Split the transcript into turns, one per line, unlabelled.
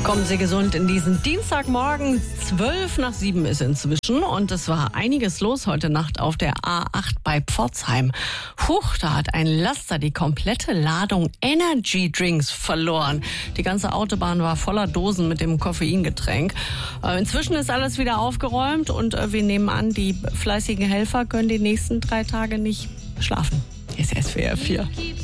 Kommen Sie gesund in diesen Dienstagmorgen. 6:55 ist inzwischen und es war einiges los heute Nacht auf der A8 bei Pforzheim. Da hat ein Laster die komplette Ladung Energy Drinks verloren. Die ganze Autobahn war voller Dosen mit dem Koffeingetränk. Inzwischen ist alles wieder aufgeräumt und wir nehmen an, die fleißigen Helfer können die nächsten 3 Tage nicht schlafen. Hier ist SWR 4.